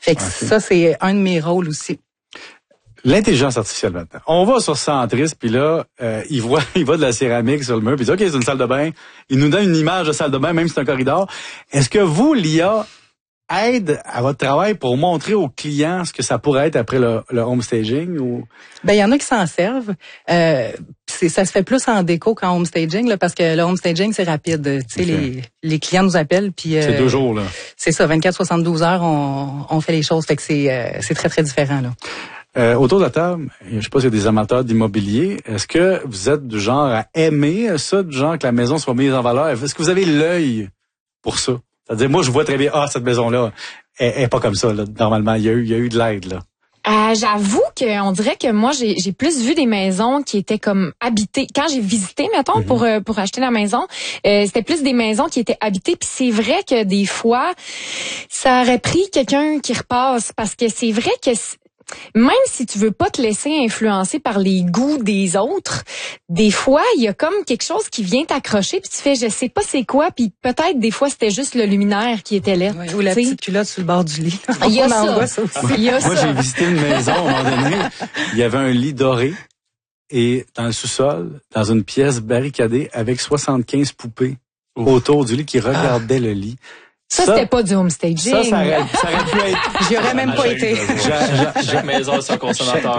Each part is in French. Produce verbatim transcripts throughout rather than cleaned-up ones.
Fait que okay. ça, c'est un de mes rôles aussi. L'intelligence artificielle maintenant. On va sur Centris, puis là, euh, il voit il voit de la céramique sur le mur, puis il dit, OK, c'est une salle de bain. Il nous donne une image de salle de bain, même si c'est un corridor. Est-ce que vous, l'I A, aide à votre travail pour montrer aux clients ce que ça pourrait être après le, le home staging? Ou... Ben, il y en a qui s'en servent. Euh, c'est, ça se fait plus en déco qu'en home staging, là, parce que le home staging, c'est rapide. Tu sais, okay. les, les clients nous appellent, puis... Euh, c'est deux jours, là. C'est ça, vingt-quatre à soixante-douze heures, on, on fait les choses. Fait que c'est, euh, c'est très, très différent, là. Euh, autour de la table, je sais pas s'il y a des amateurs d'immobilier. Est-ce que vous êtes du genre à aimer ça, du genre que la maison soit mise en valeur? Est-ce que vous avez l'œil pour ça? C'est-à-dire, moi, je vois très bien, ah, cette maison-là, elle, elle est pas comme ça, là. Normalement, il y a eu, il y a eu de l'aide, là. Euh, j'avoue que on dirait que moi j'ai j'ai plus vu des maisons qui étaient comme habitées. Quand j'ai visité, mettons, mm-hmm. pour euh, pour acheter la maison, euh, c'était plus des maisons qui étaient habitées. Puis c'est vrai que des fois, ça aurait pris quelqu'un qui repasse, parce que c'est vrai que même si tu veux pas te laisser influencer par les goûts des autres, des fois, il y a comme quelque chose qui vient t'accrocher, puis tu fais, je sais pas c'est quoi, puis peut-être des fois, c'était juste le luminaire qui était là. Ouais, ou la petite culotte sur le bord du lit. Il y a ça. ça aussi. Moi, il y a moi ça. j'ai visité une maison, à un moment donné, il y avait un lit doré, et dans le sous-sol, dans une pièce barricadée, avec soixante-quinze poupées Ouf. autour du lit qui regardaient ah. le lit. Ça, ça c'était pas du home staging. Ça, ça aurait, ça aurait pu être... J'y aurais même pas été. Chaque maison a son consommateur.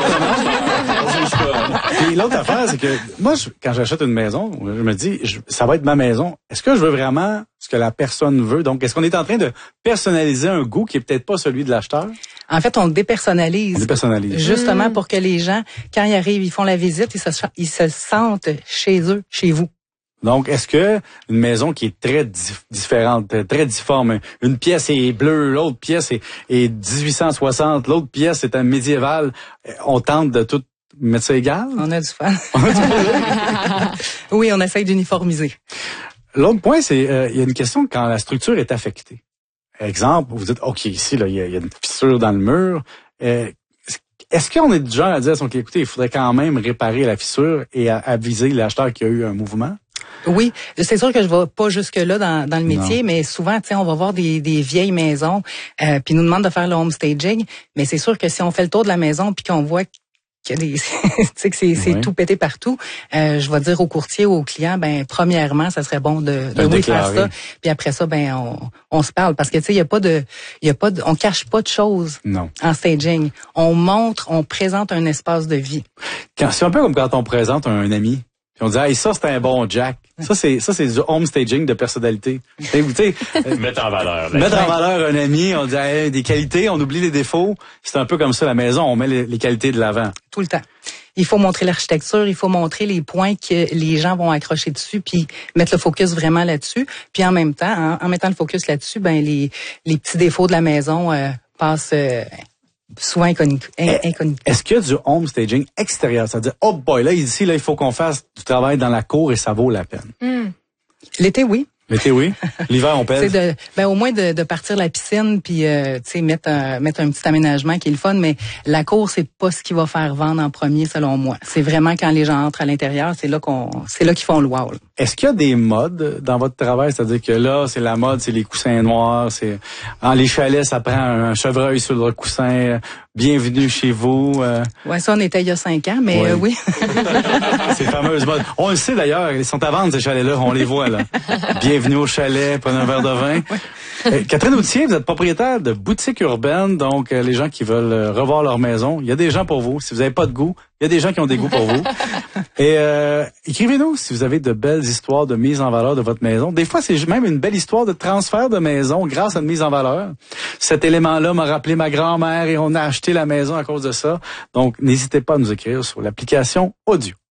Et l'autre affaire, c'est que moi, je, quand j'achète une maison, je me dis, je, ça va être ma maison. Est-ce que je veux vraiment ce que la personne veut? Donc, est-ce qu'on est en train de personnaliser un goût qui est peut-être pas celui de l'acheteur? En fait, on le dépersonnalise. On dépersonnalise. Justement mmh. pour que les gens, quand ils arrivent, ils font la visite, ils se, ils se sentent chez eux, chez vous. Donc, est-ce que une maison qui est très dif- différente, très difforme, une pièce est bleue, l'autre pièce est, est dix-huit cent soixante, l'autre pièce est un médiéval, on tente de tout mettre ça égal? On a du fun. Oui, on essaye d'uniformiser. L'autre point, c'est euh, il y a une question quand la structure est affectée. Exemple, vous dites, OK, ici, là, il y, y a une fissure dans le mur. Euh, Est-ce qu'on est du genre à dire, OK, écoutez, il faudrait quand même réparer la fissure et à, aviser l'acheteur qu'il y a eu un mouvement? Oui, c'est sûr que je vais pas jusque-là dans, dans le métier, non. mais souvent, tu sais, on va voir des, des vieilles maisons, euh, puis nous demande de faire le home staging, mais c'est sûr que si on fait le tour de la maison puis qu'on voit qu'il y a des, tu sais, que c'est, c'est oui. tout pété partout, euh, je vais dire au courtier ou au client, ben premièrement, ça serait bon de, de oui, faire ça, puis après ça, ben on, on se parle parce que tu sais, il y a pas de, il y a pas de, on cache pas de choses non. en staging. On montre, on présente un espace de vie. Quand, c'est un peu comme quand on présente un ami. Puis on dit, hey, ça, c'est un bon Jack. Ça, c'est, ça, c'est du home staging de personnalité. Tu sais, mettre en valeur. Mettre en valeur un ami, on dit, hey, des qualités, on oublie les défauts. C'est un peu comme ça, la maison, on met les, les qualités de l'avant. Tout le temps. Il faut montrer l'architecture, il faut montrer les points que les gens vont accrocher dessus, puis mettre le focus vraiment là-dessus. Puis en même temps, en, en mettant le focus là-dessus, ben les, les petits défauts de la maison euh, passent... Euh, souvent inconnu. inconnu. Est-ce qu'il y a du home staging extérieur? C'est-à-dire, oh boy, là, ici, là, il faut qu'on fasse du travail dans la cour et ça vaut la peine. Mm. L'été, oui. L'été, oui. L'hiver, on pèse. C'est de, ben, au moins de, de partir la piscine puis, euh, tu sais, mettre un, mettre un petit aménagement qui est le fun, mais la cour, c'est pas ce qui va faire vendre en premier, selon moi. C'est vraiment quand les gens entrent à l'intérieur, c'est là qu'on, c'est là qu'ils font le wow. Là. Est-ce qu'il y a des modes dans votre travail? C'est-à-dire que là, c'est la mode, c'est les coussins noirs, c'est, en les chalets, ça prend un chevreuil sur le coussin. Bienvenue chez vous. Euh... Ouais, ça, on était il y a cinq ans, mais ouais. euh, oui. Ces fameuses modes. On le sait d'ailleurs, ils sont à vendre, ces chalets-là, on les voit, là. Bienvenue au chalet, prenez un verre de vin. Ouais. Euh, Catherine Outier, vous êtes propriétaire de boutique urbaine, donc euh, les gens qui veulent euh, revoir leur maison, il y a des gens pour vous. Si vous n'avez pas de goût, il y a des gens qui ont des goûts pour vous. Et euh, écrivez-nous si vous avez de belles histoires de mise en valeur de votre maison. Des fois, c'est même une belle histoire de transfert de maison grâce à une mise en valeur. Cet élément-là m'a rappelé ma grand-mère et on a acheté la maison à cause de ça. Donc, n'hésitez pas à nous écrire sur l'application audio.